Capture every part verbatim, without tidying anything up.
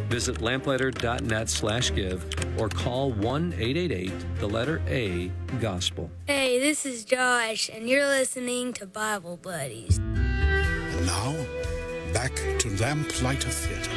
Visit lamplighter.net slash give or call one eight eight eight, the letter A, gospel. Hey, this is Josh, and you're listening to Bible Buddies. And now, back to Lamplighter Theater.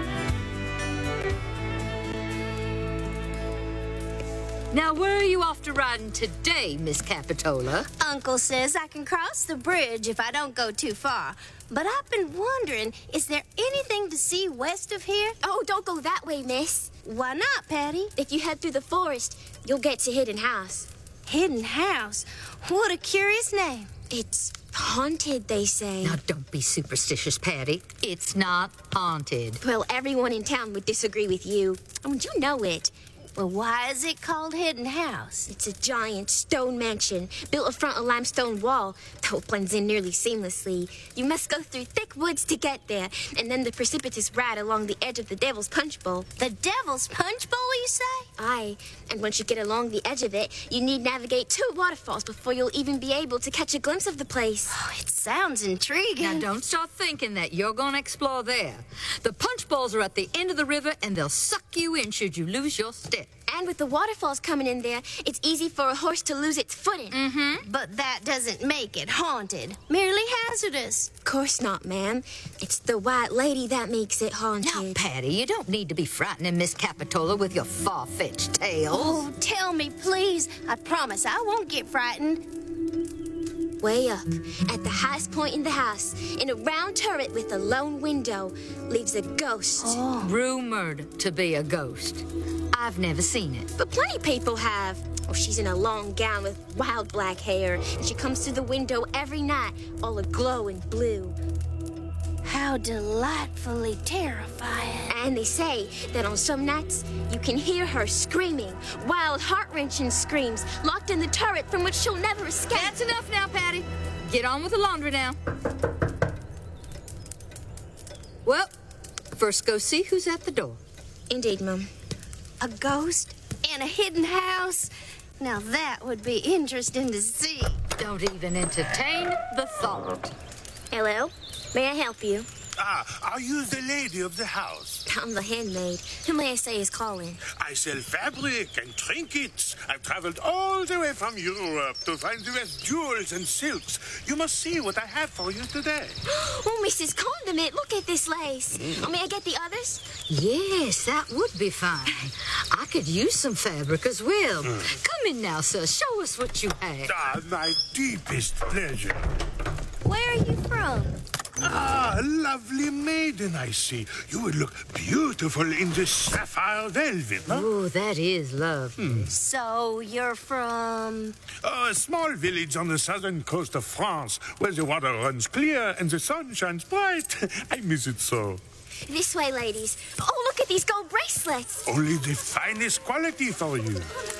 Now, where are you off to riding today, Miss Capitola? Uncle says I can cross the bridge if I don't go too far. But I've been wondering, is there anything to see west of here? Oh, don't go that way, miss. Why not, Patty? If you head through the forest, you'll get to Hidden House. Hidden House? What a curious name. It's haunted, they say. Now, don't be superstitious, Patty. It's not haunted. Well, everyone in town would disagree with you. Oh, you know it. Well, why is it called Hidden House? It's a giant stone mansion built in front of a limestone wall, though it blends in nearly seamlessly. You must go through thick woods to get there, and then the precipitous ride along the edge of the Devil's Punch Bowl. The Devil's Punch Bowl, you say? Aye, and once you get along the edge of it, you need navigate two waterfalls before you'll even be able to catch a glimpse of the place. Oh, it sounds intriguing. Now, don't start thinking that you're going to explore there. The punch bowls are at the end of the river, and they'll suck you in should you lose your step. And with the waterfalls coming in there, it's easy for a horse to lose its footing. Mm-hmm. But that doesn't make it haunted. Merely hazardous. Of course not, ma'am. It's the White Lady that makes it haunted. Now, Patty, you don't need to be frightening Miss Capitola with your far-fetched tales. Oh, tell me, please. I promise I won't get frightened. Way up, at the highest point in the house, in a round turret with a lone window, lives a ghost. Oh. Rumored to be a ghost. I've never seen it. But plenty people have. Oh, she's in a long gown with wild black hair, and she comes through the window every night, all aglow in blue. How delightfully terrifying. And they say that on some nights, you can hear her screaming, wild, heart-wrenching screams, locked in the turret from which she'll never escape. That's enough now, Patty. Get on with the laundry now. Well, first go see who's at the door. Indeed, Mum. A ghost in a hidden house? Now that would be interesting to see. Don't even entertain the thought. Hello? May I help you? Ah, are you the lady of the house? I'm the handmaid. Who may I say is calling? I sell fabric and trinkets. I've traveled all the way from Europe to find the best jewels and silks. You must see what I have for you today. Oh, Missus Condiment, look at this lace. Oh, may I get the others? Yes, that would be fine. I could use some fabric as well. Mm. Come in now, sir. Show us what you have. Ah, my deepest pleasure. Where are you from? Ah, lovely maiden, I see. You would look beautiful in this sapphire velvet, huh? Oh, that is lovely. Hmm. So you're from... Oh, a small village on the southern coast of France, where the water runs clear and the sun shines bright. I miss it so. This way, ladies. Oh, look at these gold bracelets. Only the finest quality for you.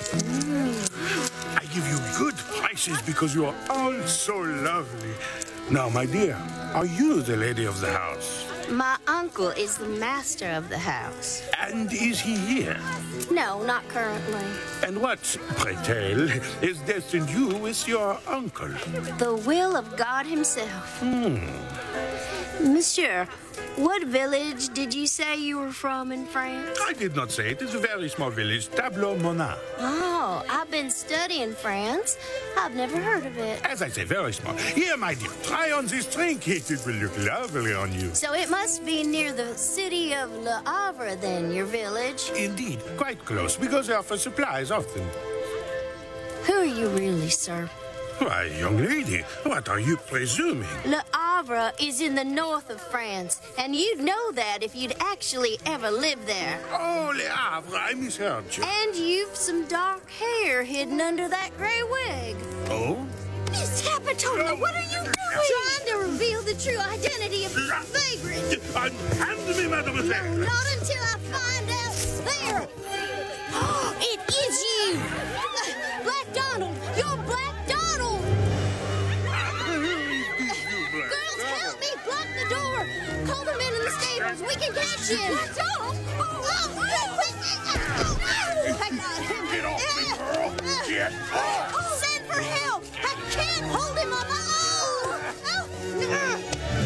Mm. I give you good prices because you are all so lovely. Now, my dear, are you the lady of the house? My uncle is the master of the house. And is he here? No, not currently. And what, pray tell, is destined you with your uncle? The will of God himself. Hmm. Monsieur, what village did you say you were from in France? I did not say it. It's a very small village, Tableau-Monin. Oh, I've been studying France. I've never heard of it. As I say, very small. Here, my dear, try on this trinket. It will look lovely on you. So it must be near the city of Le Havre, then, your village? Indeed, quite close. We go there for supplies often. Who are you really, sir? Why, young lady, what are you presuming? Le Havre is in the north of France, and you'd know that if you'd actually ever lived there. Oh, Le Havre, I misheard you. And you've some dark hair hidden under that gray wig. Oh? Miss Capitola, what are you doing? Trying to reveal the true identity of the vagrant. Unhand me, mademoiselle. No, not until I find out. There. It is you. Black Donald. You're Black Donald. Girls, help me. Block the door. Call the men in the stables. We can catch him. Donald. I got him. Get off me, girl. Get off. Send for help. I can't hold him on my own.